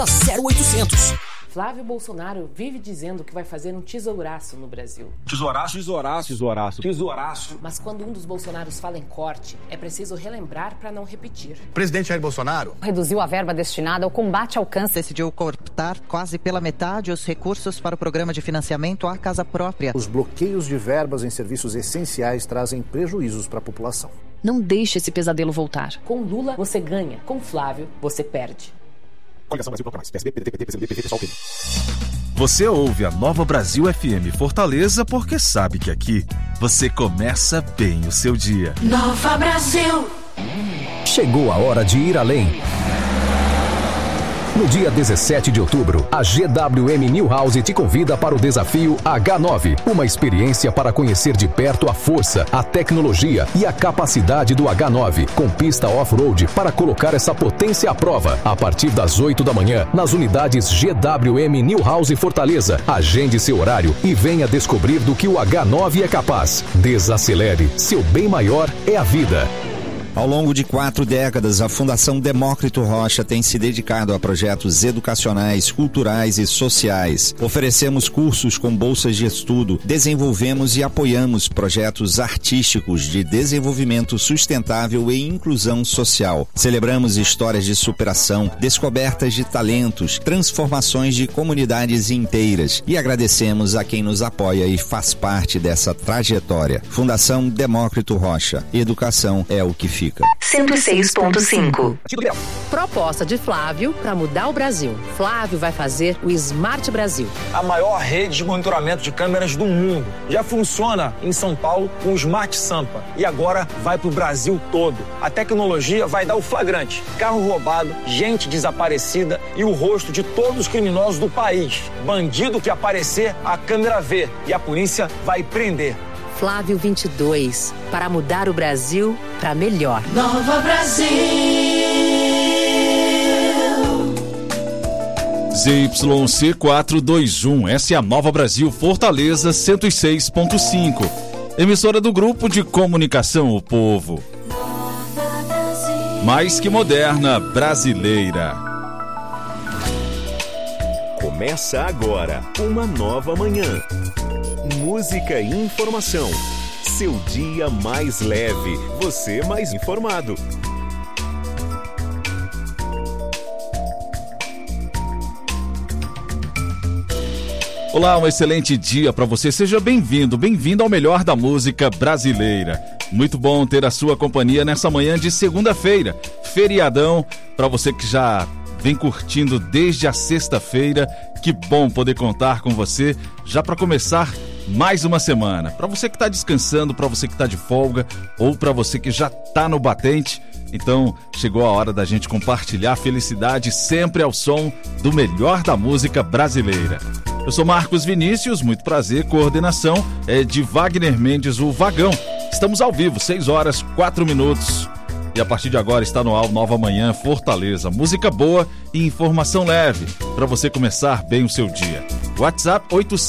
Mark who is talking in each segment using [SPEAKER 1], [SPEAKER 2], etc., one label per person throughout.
[SPEAKER 1] 0800.
[SPEAKER 2] Flávio Bolsonaro vive dizendo que vai fazer um tesouraço no Brasil.
[SPEAKER 3] Tesouraço? Tesouraço. Tesouraço. Tesouraço.
[SPEAKER 2] Mas quando um dos Bolsonaros fala em corte, é preciso relembrar para não repetir.
[SPEAKER 4] O presidente Jair Bolsonaro
[SPEAKER 5] reduziu a verba destinada ao combate ao câncer.
[SPEAKER 6] Decidiu cortar quase pela metade os recursos para o programa de financiamento à casa própria.
[SPEAKER 7] Os bloqueios de verbas em serviços essenciais trazem prejuízos para a população.
[SPEAKER 8] Não deixe esse pesadelo voltar.
[SPEAKER 2] Com Lula, você ganha. Com Flávio, você perde.
[SPEAKER 9] Coligação Brasil Mais. PSB, PDT, PCdoB, PSOL, PSOL.
[SPEAKER 10] Você ouve a Nova Brasil FM Fortaleza porque sabe que aqui você começa bem o seu dia.
[SPEAKER 11] Nova Brasil.
[SPEAKER 12] Chegou a hora de ir além. No dia 17 de outubro, a GWM New House te convida para o desafio H9, uma experiência para conhecer de perto a força, a tecnologia e a capacidade do H9, com pista off-road para colocar essa potência à prova. A partir das 8 da manhã, nas unidades GWM New House Fortaleza. Agende seu horário e venha descobrir do que o H9 é capaz. Desacelere, seu bem maior é a vida.
[SPEAKER 13] Ao longo de 4 décadas, a Fundação Demócrito Rocha tem se dedicado a projetos educacionais, culturais e sociais. Oferecemos cursos com bolsas de estudo, desenvolvemos e apoiamos projetos artísticos de desenvolvimento sustentável e inclusão social. Celebramos histórias de superação, descobertas de talentos, transformações de comunidades inteiras e agradecemos a quem nos apoia e faz parte dessa trajetória. Fundação Demócrito Rocha. Educação é o que fica.
[SPEAKER 11] 106.5.
[SPEAKER 8] Proposta de Flávio para mudar o Brasil. Flávio vai fazer o Smart Brasil.
[SPEAKER 3] A maior rede de monitoramento de câmeras do mundo. Já funciona em São Paulo com o Smart Sampa. E agora vai pro Brasil todo. A tecnologia vai dar o flagrante. Carro roubado, gente desaparecida e o rosto de todos os criminosos do país. Bandido que aparecer, a câmera vê. E a polícia vai prender.
[SPEAKER 8] Flávio 22, para mudar o Brasil para melhor.
[SPEAKER 11] Nova Brasil.
[SPEAKER 14] ZYC 421, essa é a Nova Brasil Fortaleza 106.5. Emissora do Grupo de Comunicação O Povo. Mais que moderna, brasileira.
[SPEAKER 15] Começa agora uma nova manhã. Música e informação. Seu dia mais leve, você mais informado.
[SPEAKER 14] Olá, um excelente dia para você. Seja bem-vindo, bem-vindo ao melhor da música brasileira. Muito bom ter a sua companhia nessa manhã de segunda-feira. Feriadão, para você que já vem curtindo desde a sexta-feira. Que bom poder contar com você já para começar mais uma semana. Para você que está descansando, para você que está de folga ou para você que já está no batente, então chegou a hora da gente compartilhar felicidade sempre ao som do melhor da música brasileira. Eu sou Marcos Vinícius, muito prazer, coordenação é de Wagner Mendes, o Vagão. Estamos ao vivo, 6 horas, 4 minutos. E a partir de agora está no ar Nova Manhã Fortaleza. Música boa e informação leve para você começar bem o seu dia. WhatsApp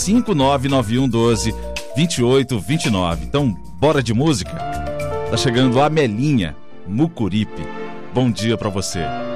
[SPEAKER 14] 85991122829. Então, bora de música? Tá chegando a Amelinha, Mucuripe. Bom dia para você.